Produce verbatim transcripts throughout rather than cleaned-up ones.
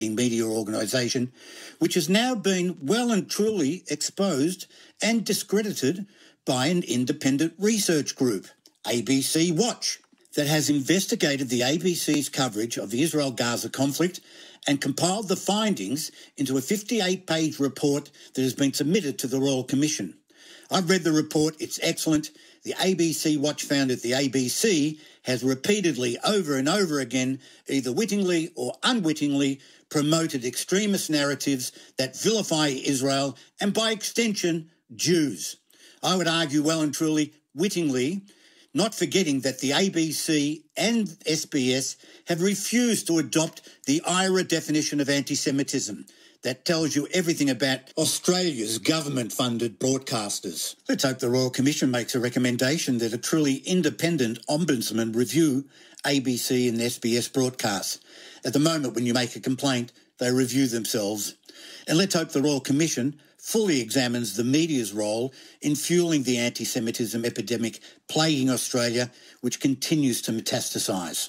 media organisation, which has now been well and truly exposed and discredited by an independent research group, A B C Watch, that has investigated the A B C's coverage of the Israel-Gaza conflict and compiled the findings into a fifty-eight page report that has been submitted to the Royal Commission. I've read the report, it's excellent. The A B C Watch found that the A B C has repeatedly, over and over again, either wittingly or unwittingly, promoted extremist narratives that vilify Israel and, by extension, Jews. I would argue well and truly, wittingly, not forgetting that the A B C and S B S have refused to adopt the I R A definition of anti-Semitism that tells you everything about Australia's government-funded broadcasters. Let's hope the Royal Commission makes a recommendation that a truly independent ombudsman review A B C and S B S broadcasts. At the moment, when you make a complaint, they review themselves. And let's hope the Royal Commission fully examines the media's role in fueling the anti-Semitism epidemic plaguing Australia, which continues to metastasise.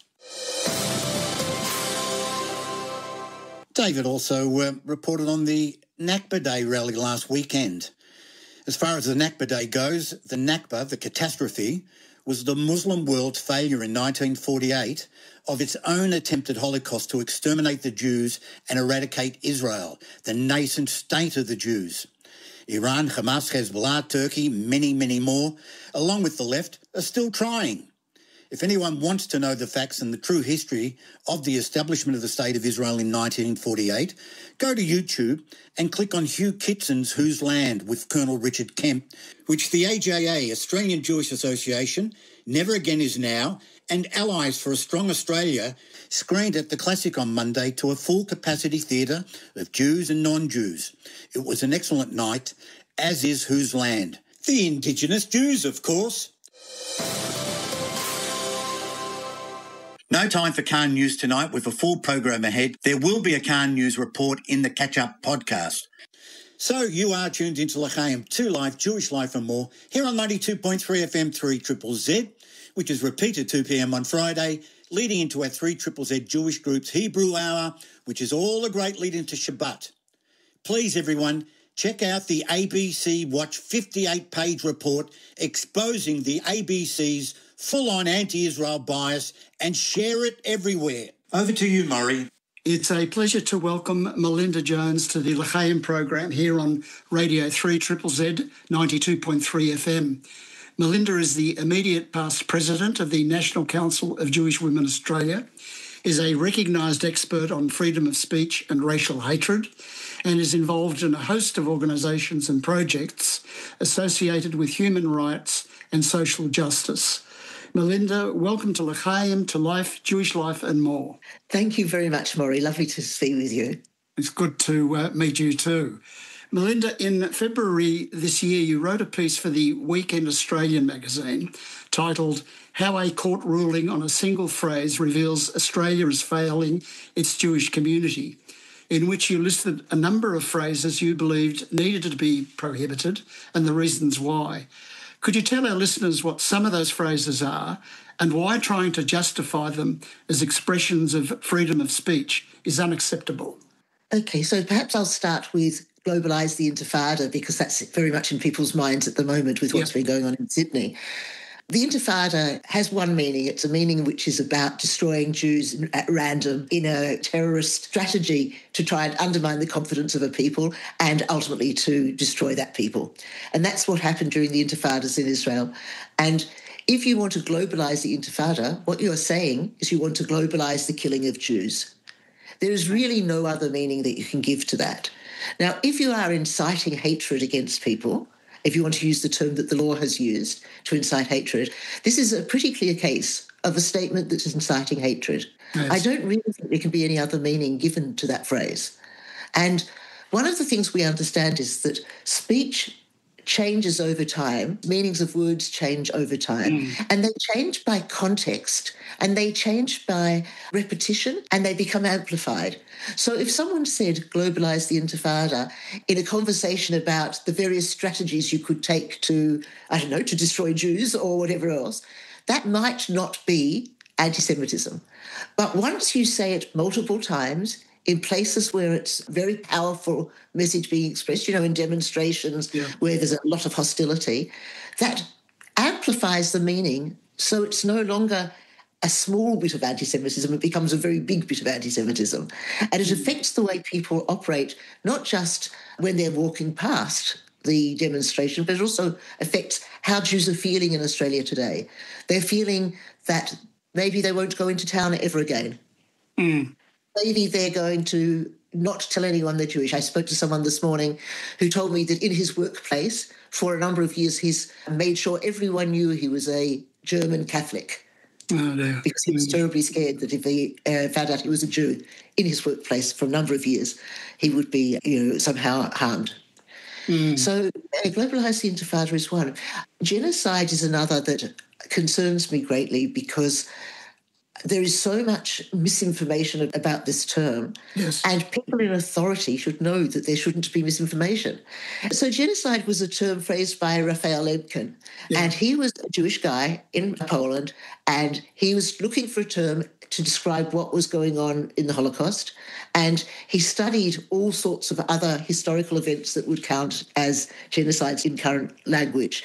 David also uh, reported on the Nakba Day rally last weekend. As far as the Nakba Day goes, the Nakba, the catastrophe, was the Muslim world's failure in nineteen forty-eight of its own attempted Holocaust to exterminate the Jews and eradicate Israel, the nascent state of the Jews. Iran, Hamas, Hezbollah, Turkey, many, many more, along with the left, are still trying. If anyone wants to know the facts and the true history of the establishment of the State of Israel in nineteen forty-eight, go to YouTube and click on Hugh Kitson's Whose Land with Colonel Richard Kemp, which the A J A, Australian Jewish Association, Never Again Is Now, and Allies for a Strong Australia screened at the Classic on Monday to a full-capacity theatre of Jews and non-Jews. It was an excellent night, as is Whose Land? The Indigenous Jews, of course. No time for Khan News tonight with a full program ahead. There will be a Khan News report in the catch-up podcast. So you are tuned into L'chaim, two Life, Jewish Life and More, here on ninety-two point three F M three Z Z Z, which is repeated two p m on Friday, leading into our three Z Z Z Jewish Group's Hebrew Hour, which is all a great lead into Shabbat. Please, everyone, check out the A B C Watch fifty-eight page report exposing the A B C's full-on anti-Israel bias and share it everywhere. Over to you, Murray. It's a pleasure to welcome Melinda Jones to the L'chaim program here on Radio three Z Z Z, ninety-two point three F M. Melinda is the immediate past president of the National Council of Jewish Women Australia, is a recognised expert on freedom of speech and racial hatred, and is involved in a host of organisations and projects associated with human rights and social justice. Melinda, welcome to L'chaim, to Life, Jewish Life and More. Thank you very much, Maury. Lovely to speak with you. It's good to uh, meet you too. Melinda, in February this year, you wrote a piece for the Weekend Australian magazine titled How a Court Ruling on a Single Phrase Reveals Australia is Failing Its Jewish Community, in which you listed a number of phrases you believed needed to be prohibited and the reasons why. Could you tell our listeners what some of those phrases are and why trying to justify them as expressions of freedom of speech is unacceptable? Okay, so perhaps I'll start with globalise the Intifada, because that's very much in people's minds at the moment with what's yep. been going on in Sydney. The Intifada has one meaning. It's a meaning which is about destroying Jews at random in a terrorist strategy to try and undermine the confidence of a people and ultimately to destroy that people. And that's what happened during the Intifadas in Israel. And if you want to globalise the Intifada, what you're saying is you want to globalise the killing of Jews. There is really no other meaning that you can give to that. Now, if you are inciting hatred against people, if you want to use the term that the law has used to incite hatred, this is a pretty clear case of a statement that is inciting hatred. Yes. I don't really think there can be any other meaning given to that phrase. And one of the things we understand is that speech changes over time, meanings of words change over time, mm. and they change by context, and they change by repetition, and they become amplified. So if someone said globalise the Intifada in a conversation about the various strategies you could take to, I don't know, to destroy Jews or whatever else, that might not be anti-Semitism. But once you say it multiple times in places where it's very powerful message being expressed, you know, in demonstrations yeah. where there's a lot of hostility, that amplifies the meaning so it's no longer a small bit of anti-Semitism, it becomes a very big bit of anti-Semitism. And it affects the way people operate, not just when they're walking past the demonstration, but it also affects how Jews are feeling in Australia today. They're feeling that maybe they won't go into town ever again. Mm. Maybe they're going to not tell anyone they're Jewish. I spoke to someone this morning who told me that in his workplace, for a number of years, he's made sure everyone knew he was a German Catholic. Oh, no. Because he was mm. terribly scared that if he uh, found out he was a Jew in his workplace for a number of years, he would be, you know, somehow harmed. Mm. So uh, Globalise the Intifada is one. Genocide is another that concerns me greatly because there is so much misinformation about this term, yes. and people in authority should know that there shouldn't be misinformation. So genocide was a term phrased by Raphael Lemkin, yeah. and he was a Jewish guy in Poland, and he was looking for a term to describe what was going on in the Holocaust, and he studied all sorts of other historical events that would count as genocides in current language.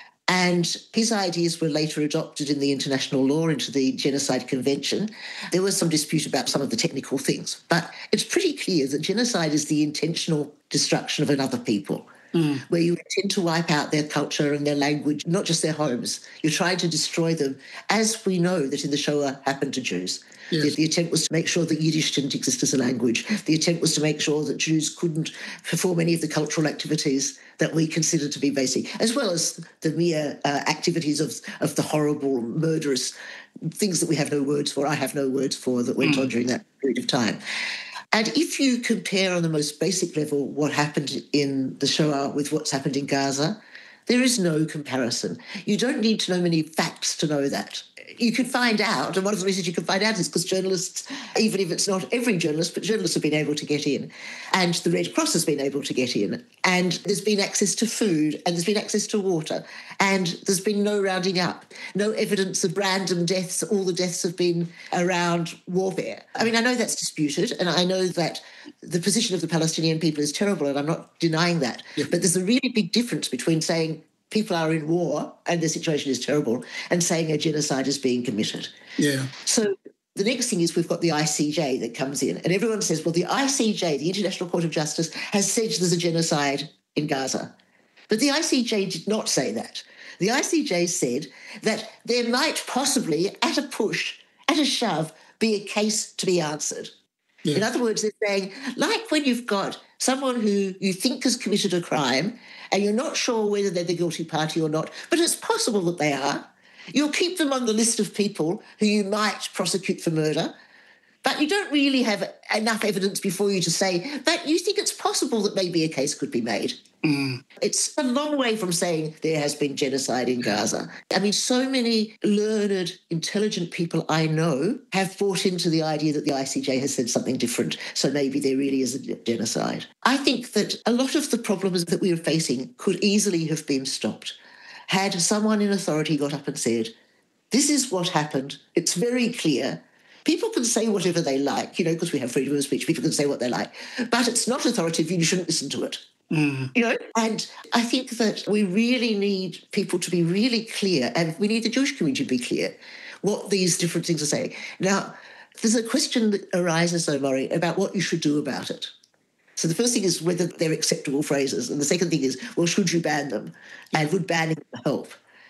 And his ideas were later adopted in the international law into the Genocide Convention. There was some dispute about some of the technical things, but it's pretty clear that genocide is the intentional destruction of another people, mm. where you intend to wipe out their culture and their language, not just their homes. You're trying to destroy them, as we know that in the Shoah happened to Jews. Yes. The, the attempt was to make sure that Yiddish didn't exist as a language. The attempt was to make sure that Jews couldn't perform any of the cultural activities that we consider to be basic, as well as the mere uh, activities of, of the horrible, murderous things that we have no words for, I have no words for, that went mm. on during that period of time. And if you compare on the most basic level what happened in the Shoah with what's happened in Gaza, there is no comparison. You don't need to know many facts to know that. You can find out, and one of the reasons you can find out is because journalists, even if it's not every journalist, but journalists have been able to get in, and the Red Cross has been able to get in, and there's been access to food, and there's been access to water, and there's been no rounding up, no evidence of random deaths. All the deaths have been around warfare. I mean, I know that's disputed, and I know that the position of the Palestinian people is terrible, and I'm not denying that, yeah. but there's a really big difference between saying people are in war and the situation is terrible and saying a genocide is being committed. Yeah. So the next thing is we've got the I C J that comes in, and everyone says, well, the I C J, the International Court of Justice, has said there's a genocide in Gaza. But the I C J did not say that. The I C J said that there might possibly, at a push, at a shove, be a case to be answered. Yeah. In other words, they're saying, like when you've got someone who you think has committed a crime and you're not sure whether they're the guilty party or not, but it's possible that they are, you'll keep them on the list of people who you might prosecute for murder, but you don't really have enough evidence before you to say, but you think it's possible that maybe a case could be made. Mm. It's a long way from saying there has been genocide in Gaza. I mean, so many learned, intelligent people I know have bought into the idea that the I C J has said something different, so maybe there really is a genocide. I think that a lot of the problems that we are facing could easily have been stopped had someone in authority got up and said, this is what happened, it's very clear. People can say whatever they like, you know, because we have freedom of speech, people can say what they like, but it's not authoritative, you shouldn't listen to it. Mm. You know, and I think that we really need people to be really clear, and we need the Jewish community to be clear what these different things are saying. Now, there's a question that arises, though, Murray, about what you should do about it. So the first thing is whether they're acceptable phrases, and the second thing is, well, should you ban them, and would banning them help?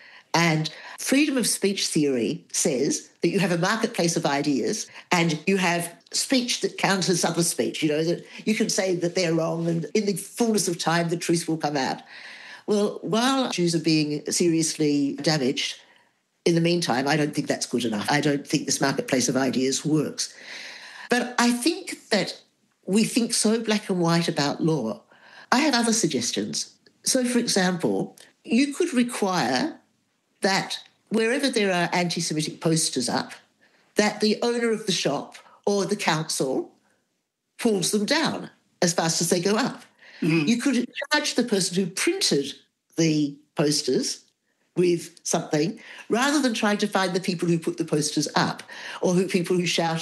And freedom of speech theory says that you have a marketplace of ideas and you have speech that counters other speech, you know, that you can say that they're wrong and in the fullness of time the truth will come out. Well, while Jews are being seriously damaged, in the meantime, I don't think that's good enough. I don't think this marketplace of ideas works. But I think that we think so black and white about law. I have other suggestions. So, for example, you could require that wherever there are anti-Semitic posters up, that the owner of the shop or the council pulls them down as fast as they go up. Mm. You could charge the person who printed the posters with something rather than trying to find the people who put the posters up or who people who shouted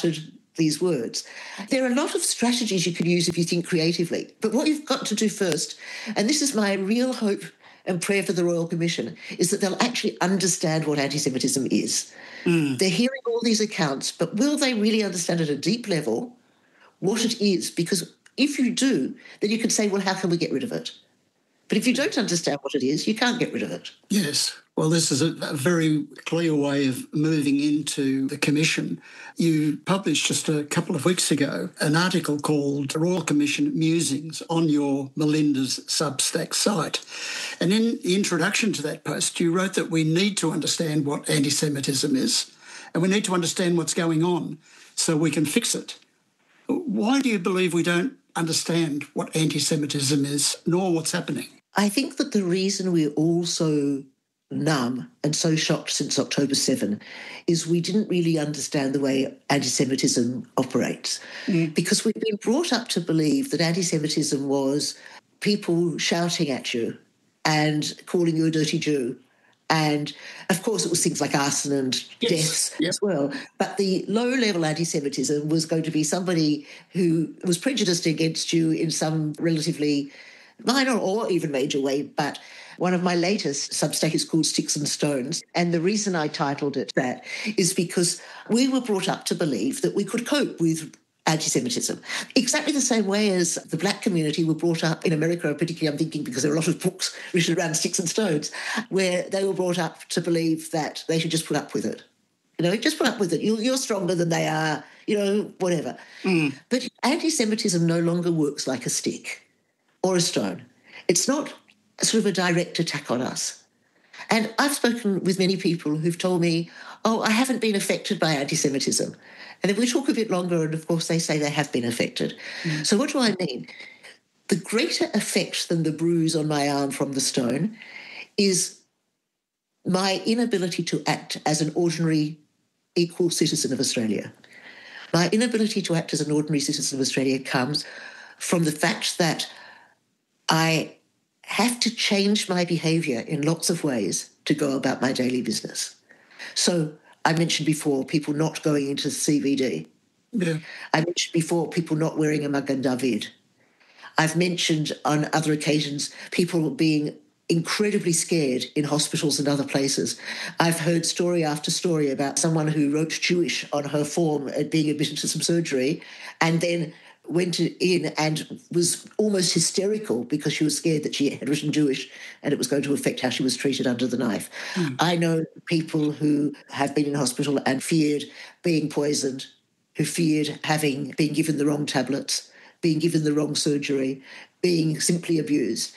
these words. There are a lot of strategies you can use if you think creatively. But what you've got to do first, and this is my real hope and prayer for the Royal Commission, is that they'll actually understand what anti-Semitism is. Mm. They're hearing all these accounts, but will they really understand at a deep level what it is? Because if you do, then you can say, well, how can we get rid of it? But if you don't understand what it is, you can't get rid of it. Yes. Well, this is a, a very clear way of moving into the Commission. You published just a couple of weeks ago an article called Royal Commission Musings on your Melinda's Substack site. And in the introduction to that post, you wrote that we need to understand what anti-Semitism is and we need to understand what's going on so we can fix it. Why do you believe we don't understand what anti-Semitism is nor what's happening? I think that the reason we're all so numb and so shocked since October seventh is we didn't really understand the way anti-Semitism operates. Mm. Because we've been brought up to believe that anti-Semitism was people shouting at you and calling you a dirty Jew. And, of course, it was things like arson and yes. deaths yep. as well. But the low-level anti-Semitism was going to be somebody who was prejudiced against you in some relatively minor or even major way. But one of my latest Substack is called Sticks and Stones. And the reason I titled it that is because we were brought up to believe that we could cope with anti-Semitism, exactly the same way as the black community were brought up in America, particularly I'm thinking because there are a lot of books written around sticks and stones, where they were brought up to believe that they should just put up with it. You know, just put up with it. You're, you're stronger than they are, you know, whatever. Mm. But anti-Semitism no longer works like a stick or a stone. It's not sort of a direct attack on us. And I've spoken with many people who've told me, oh, I haven't been affected by anti-Semitism. And then we talk a bit longer, and, of course, they say they have been affected. Mm. So what do I mean? The greater effect than the bruise on my arm from the stone is my inability to act as an ordinary, equal citizen of Australia. My inability to act as an ordinary citizen of Australia comes from the fact that I have to change my behaviour in lots of ways to go about my daily business. So I mentioned before people not going into C B D. Yeah. I mentioned before people not wearing a Magen David. I've mentioned on other occasions people being incredibly scared in hospitals and other places. I've heard story after story about someone who wrote Jewish on her form at being admitted to some surgery and then went in and was almost hysterical because she was scared that she had written Jewish and it was going to affect how she was treated under the knife. Mm. I know people who have been in hospital and feared being poisoned, who feared having been given the wrong tablets, being given the wrong surgery, being simply abused.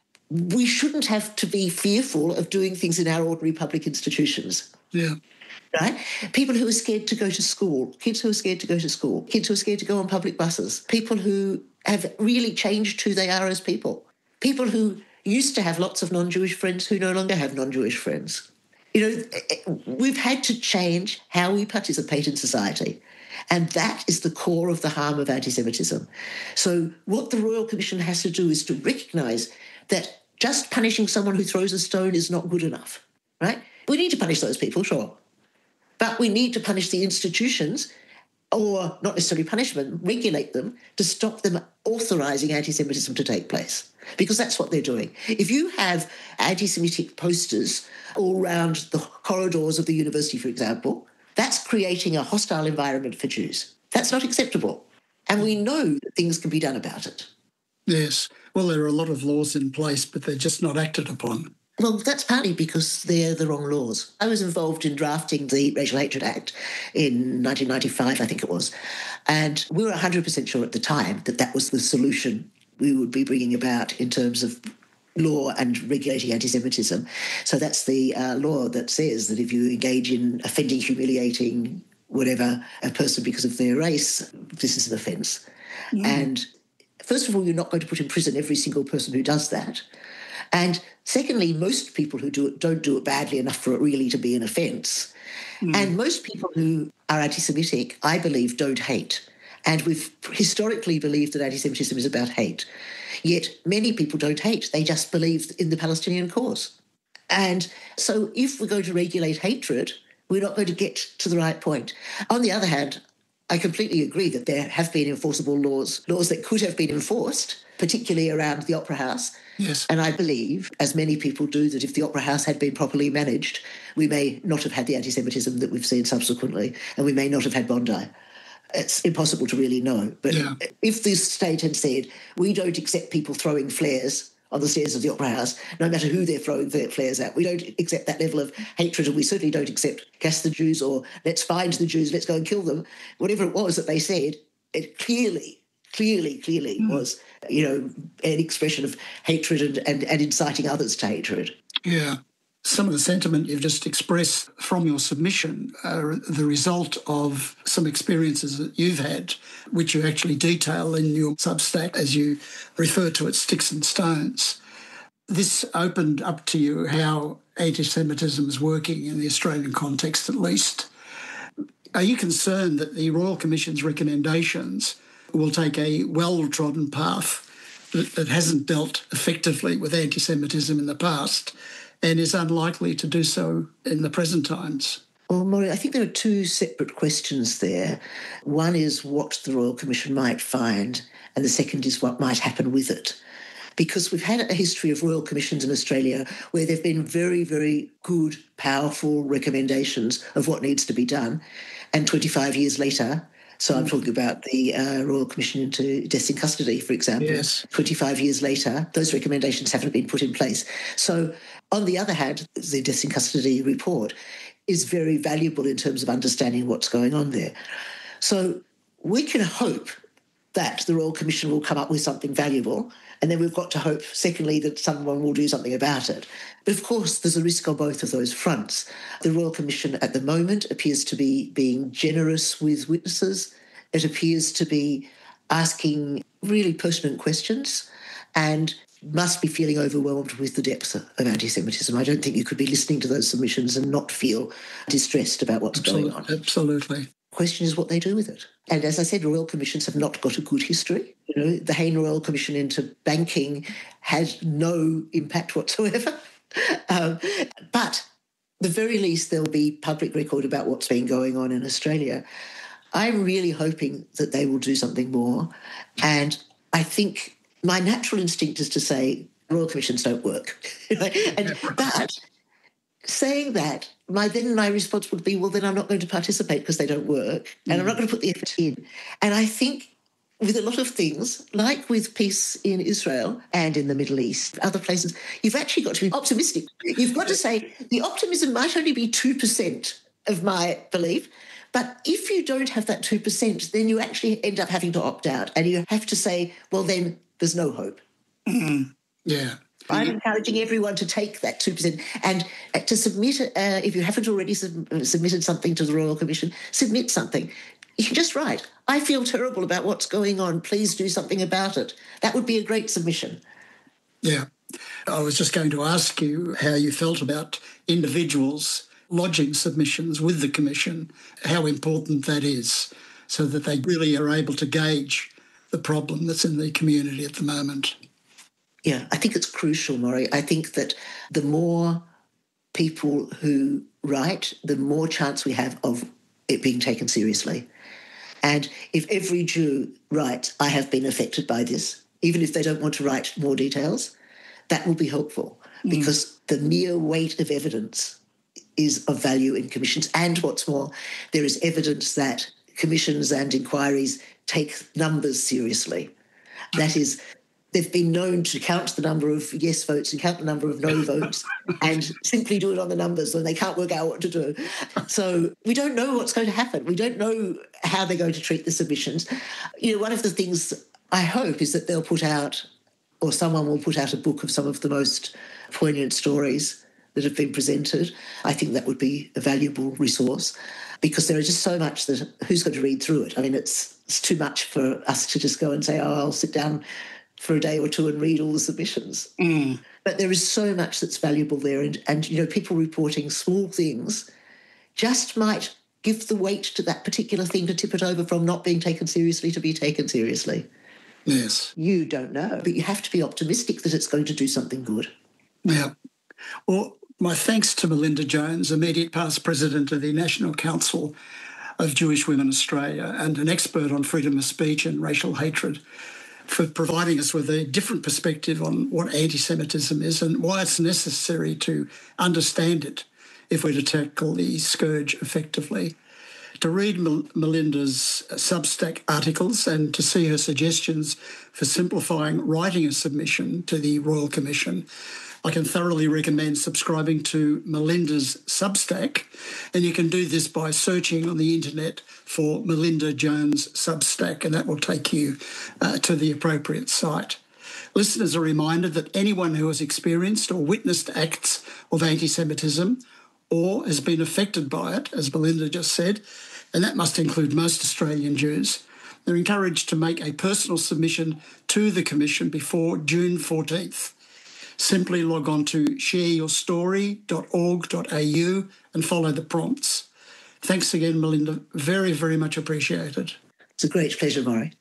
We shouldn't have to be fearful of doing things in our ordinary public institutions. Yeah. Right? People who are scared to go to school, kids who are scared to go to school, kids who are scared to go on public buses, people who have really changed who they are as people, people who used to have lots of non-Jewish friends who no longer have non-Jewish friends. You know, we've had to change how we participate in society. And that is the core of the harm of anti-Semitism. So what the Royal Commission has to do is to recognise that just punishing someone who throws a stone is not good enough, right? We need to punish those people, sure. But we need to punish the institutions, or not necessarily punish them, regulate them to stop them authorising anti-Semitism to take place, because that's what they're doing. If you have anti-Semitic posters all around the corridors of the university, for example, that's creating a hostile environment for Jews. That's not acceptable. And we know that things can be done about it. Yes. Well, there are a lot of laws in place, but they're just not acted upon. Well, that's partly because they're the wrong laws. I was involved in drafting the Racial Hatred Act in nineteen ninety-five, I think it was, and we were one hundred percent sure at the time that that was the solution we would be bringing about in terms of law and regulating anti-Semitism. So that's the uh, law that says that if you engage in offending, humiliating, whatever, a person because of their race, this is an offence. Mm. And first of all, you're not going to put in prison every single person who does that. And secondly, most people who do it don't do it badly enough for it really to be an offence. Mm. And most people who are anti-Semitic, I believe, don't hate. And we've historically believed that anti-Semitism is about hate. Yet many people don't hate. They just believe in the Palestinian cause. And so if we're going to regulate hatred, we're not going to get to the right point. On the other hand, I completely agree that there have been enforceable laws, laws that could have been enforced, particularly around the Opera House. Yes. And I believe, as many people do, that if the Opera House had been properly managed, we may not have had the anti-Semitism that we've seen subsequently, and we may not have had Bondi. It's impossible to really know. But yeah. if the state had said, we don't accept people throwing flares on the stairs of the Opera House, no matter who they're throwing their flares at, we don't accept that level of hatred, and we certainly don't accept gas the Jews or let's find the Jews, let's go and kill them, whatever it was that they said, it clearly, clearly, clearly mm. was, you know, an expression of hatred and, and, and inciting others to hatred. Yeah. Some of the sentiment you've just expressed from your submission are the result of some experiences that you've had, which you actually detail in your Substack as you refer to it, Sticks and Stones. This opened up to you how anti-Semitism is working in the Australian context, at least. Are you concerned that the Royal Commission's recommendations will take a well-trodden path that, that hasn't dealt effectively with anti-Semitism in the past and is unlikely to do so in the present times? Well, Maury, I think there are two separate questions there. One is what the Royal Commission might find, and the second is what might happen with it. Because we've had a history of Royal Commissions in Australia where there have been very, very good, powerful recommendations of what needs to be done, and twenty-five years later, so I'm talking about the uh, Royal Commission into Deaths in Custody, for example. Yes. twenty-five years later, those recommendations haven't been put in place. So on the other hand, the Deaths in Custody report is very valuable in terms of understanding what's going on there. So we can hope that the Royal Commission will come up with something valuable, and then we've got to hope, secondly, that someone will do something about it. But of course, there's a risk on both of those fronts. The Royal Commission at the moment appears to be being generous with witnesses. It appears to be asking really pertinent questions and must be feeling overwhelmed with the depth of anti-Semitism. I don't think you could be listening to those submissions and not feel distressed about what's Absolutely. going on. Absolutely. The question is what they do with it. And as I said, Royal Commissions have not got a good history. You know, the Hayne Royal Commission into banking had no impact whatsoever. um, but at the very least, there'll be public record about what's been going on in Australia. I'm really hoping that they will do something more. And I think my natural instinct is to say Royal Commissions don't work. and, but saying that, my then my response would be, well, then I'm not going to participate because they don't work, and mm. I'm not going to put the effort in. And I think with a lot of things, like with peace in Israel and in the Middle East, other places, you've actually got to be optimistic. You've got to say the optimism might only be two percent of my belief, but if you don't have that two percent, then you actually end up having to opt out, and you have to say, well, then there's no hope. Mm. Yeah. I'm encouraging everyone to take that two percent and to submit, uh, if you haven't already sub- submitted something to the Royal Commission, submit something. You can just write, I feel terrible about what's going on, please do something about it. That would be a great submission. Yeah. I was just going to ask you how you felt about individuals lodging submissions with the Commission, how important that is, so that they really are able to gauge the problem that's in the community at the moment. Yeah, I think it's crucial, Maury. I think that the more people who write, the more chance we have of it being taken seriously. And if every Jew writes, I have been affected by this, even if they don't want to write more details, that will be helpful mm. because the mere weight of evidence is of value in commissions. And what's more, there is evidence that commissions and inquiries take numbers seriously. That is, they've been known to count the number of yes votes and count the number of no votes and simply do it on the numbers when they can't work out what to do. So we don't know what's going to happen. We don't know how they're going to treat the submissions. You know, one of the things I hope is that they'll put out, or someone will put out a book of some of the most poignant stories that have been presented. I think that would be a valuable resource because there is just so much that who's going to read through it? I mean, it's, it's too much for us to just go and say, oh, I'll sit down for a day or two and read all the submissions. Mm. But there is so much that's valuable there. And, and, you know, people reporting small things just might give the weight to that particular thing to tip it over from not being taken seriously to be taken seriously. Yes. You don't know, but you have to be optimistic that it's going to do something good. Yeah. Well, my thanks to Melinda Jones, immediate past president of the National Council of Jewish Women Australia and an expert on freedom of speech and racial hatred, for providing us with a different perspective on what anti-Semitism is and why it's necessary to understand it if we're to tackle the scourge effectively. To read Mel- Melinda's Substack articles and to see her suggestions for simplifying writing a submission to the Royal Commission, I can thoroughly recommend subscribing to Melinda's Substack, and you can do this by searching on the internet for Melinda Jones Substack, and that will take you uh, to the appropriate site. Listeners are reminded that anyone who has experienced or witnessed acts of anti-Semitism or has been affected by it, as Melinda just said, and that must include most Australian Jews, they're encouraged to make a personal submission to the Commission before June fourteenth. Simply log on to share your story dot org dot a u and follow the prompts. Thanks again, Melinda. Very, very much appreciated. It's a great pleasure, Maury.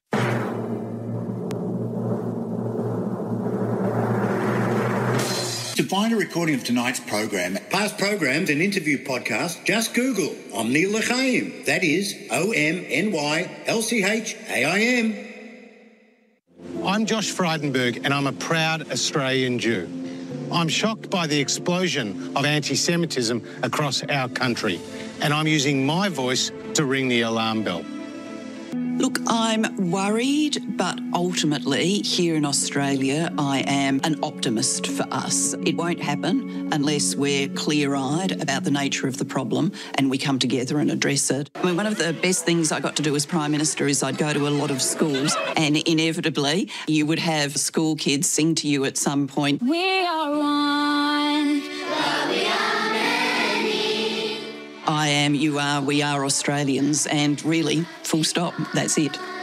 To find a recording of tonight's program, past programs and interview podcasts, just Google Omni L'Chaim. That is O M N Y L C H A I M. I'm Josh Frydenberg and I'm a proud Australian Jew. I'm shocked by the explosion of anti-Semitism across our country, and I'm using my voice to ring the alarm bell. Look, I'm worried, but ultimately here in Australia, I am an optimist for us. It won't happen unless we're clear-eyed about the nature of the problem and we come together and address it. I mean, one of the best things I got to do as Prime Minister is I'd go to a lot of schools and inevitably you would have school kids sing to you at some point, "We are one, but we are many. I am, you are, we are Australians, and really, full stop, that's it.